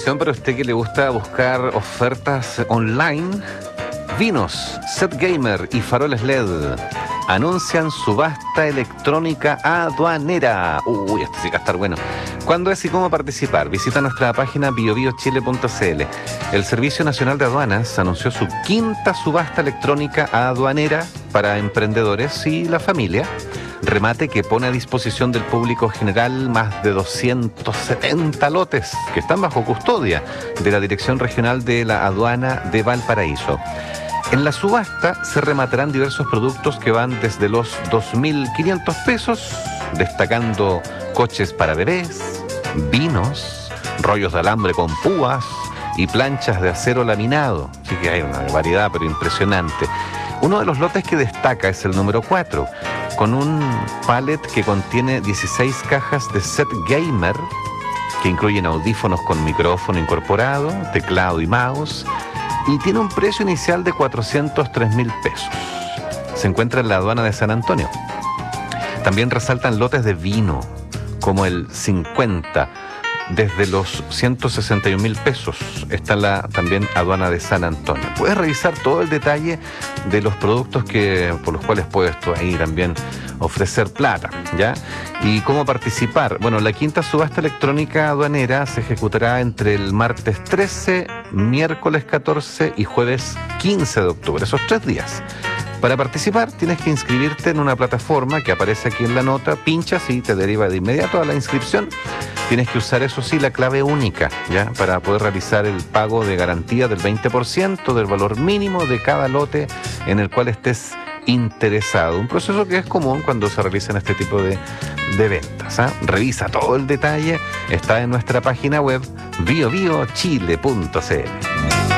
atención para usted que le gusta buscar ofertas online. Vinos, Set Gamer y faroles LED anuncian subasta electrónica aduanera. Uy, esto sí que va a estar bueno. ¿Cuándo es y cómo participar? Visita nuestra página biobiochile.cl. El Servicio Nacional de Aduanas anunció su quinta subasta electrónica aduanera para emprendedores y la familia. Remate que pone a disposición del público general más de 270 lotes que están bajo custodia de la Dirección Regional de la Aduana de Valparaíso. En la subasta se rematarán diversos productos que van desde los 2.500 pesos, destacando coches para bebés, vinos, rollos de alambre con púas y planchas de acero laminado. Así que hay una variedad pero impresionante. Uno de los lotes que destaca es el número 4, con un pallet que contiene 16 cajas de Set Gamer, que incluyen audífonos con micrófono incorporado, teclado y mouse, y tiene un precio inicial de 403.000 pesos. Se encuentra en la aduana de San Antonio. También resaltan lotes de vino, como el 50, desde los 161.000 pesos. Está en la también aduana de San Antonio. Puedes revisar todo el detalle de los productos por los cuales puedes tú ahí también ofrecer plata, ¿ya? ¿Y cómo participar? Bueno, la quinta subasta electrónica aduanera se ejecutará entre el martes 13, miércoles 14 y jueves 15 de octubre, esos 3 días. Para participar tienes que inscribirte en una plataforma que aparece aquí en la nota, pinchas y te deriva de inmediato a la inscripción. Tienes que usar, eso sí, la clave única, ¿ya? Para poder realizar el pago de garantía del 20% del valor mínimo de cada lote en el cual estés interesado. Un proceso que es común cuando se realizan este tipo de ventas, ¿ah? Revisa todo el detalle, está en nuestra página web biobiochile.cl.